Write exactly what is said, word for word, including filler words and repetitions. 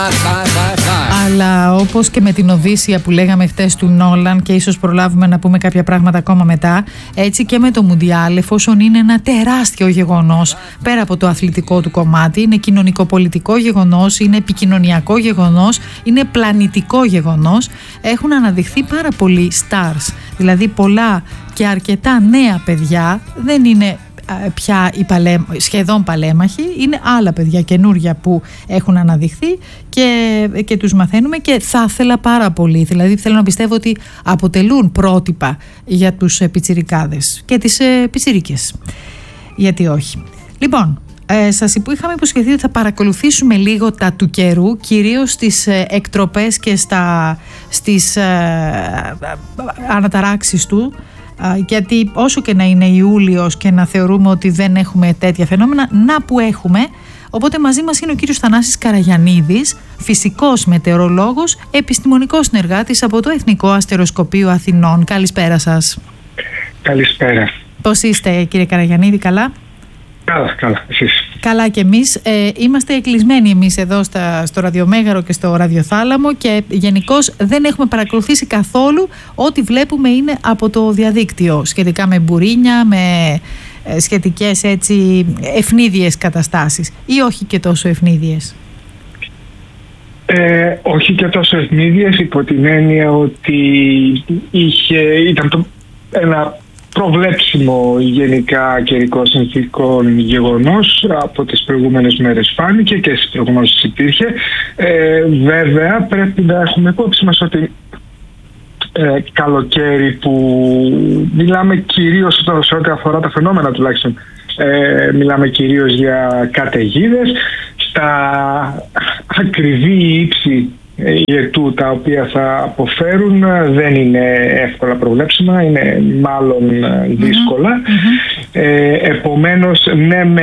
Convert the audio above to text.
Αλλά όπως και με την Οδύσσεια που λέγαμε χτες του Νόλαν, και ίσως προλάβουμε να πούμε κάποια πράγματα ακόμα μετά, έτσι και με το Μουντιάλ, εφόσον είναι ένα τεράστιο γεγονός πέρα από το αθλητικό του κομμάτι, είναι κοινωνικοπολιτικό γεγονός, είναι επικοινωνιακό γεγονός, είναι πλανητικό γεγονός, έχουν αναδειχθεί πάρα πολλοί stars, δηλαδή πολλά και αρκετά νέα παιδιά, δεν είναι πια οι παλέ, σχεδόν παλέμαχοι, είναι άλλα παιδιά καινούργια που έχουν αναδειχθεί και, και τους μαθαίνουμε, και θα ήθελα πάρα πολύ, δηλαδή θέλω να πιστεύω ότι αποτελούν πρότυπα για τους πιτσιρικάδες και τις ε, πιτσιρίκες, γιατί όχι. Λοιπόν, ε, σας είχαμε υποσχεθεί ότι θα παρακολουθήσουμε λίγο τα του καιρού, κυρίως στις ε, εκτροπές και στα, στις ε, αναταράξεις του, γιατί όσο και να είναι Ιούλιος και να θεωρούμε ότι δεν έχουμε τέτοια φαινόμενα, να που έχουμε. Οπότε μαζί μας είναι ο κύριος Θανάσης Καραγιαννίδης, φυσικός μετεωρολόγος, επιστημονικός συνεργάτης από το Εθνικό Αστεροσκοπείο Αθηνών. Καλησπέρα σας. Καλησπέρα. Πώς είστε, κύριε Καραγιαννίδη, καλά? Καλά, καλά, εσείς? Καλά και εμείς. Ε, είμαστε εκκλεισμένοι εμείς εδώ στα, στο Ραδιομέγαρο και στο Ραδιοθάλαμο, και γενικώς δεν έχουμε παρακολουθήσει καθόλου ό,τι βλέπουμε είναι από το διαδίκτυο σχετικά με μπουρίνια, με ε, σχετικές έτσι ευνίδιες καταστάσεις, ή όχι και τόσο ευνίδιες? Ε, όχι και τόσο ευνίδιες, υπό την έννοια ότι είχε, ήταν το, ένα προβλέψιμο γενικά καιρικών συνθήκων γεγονός. Από τις προηγούμενες μέρες φάνηκε και στις προγνώσεις υπήρχε. Ε, βέβαια πρέπει να έχουμε υπόψη μας ότι ε, καλοκαίρι, που μιλάμε κυρίως σε ό,τι αφορά τα φαινόμενα τουλάχιστον, ε, μιλάμε κυρίως για καταιγίδες στα ακριβή ύψη ιετού, τα οποία θα αποφέρουν, δεν είναι εύκολα προβλέψιμα, είναι μάλλον δύσκολα. Mm-hmm. Ε, επομένως, ναι,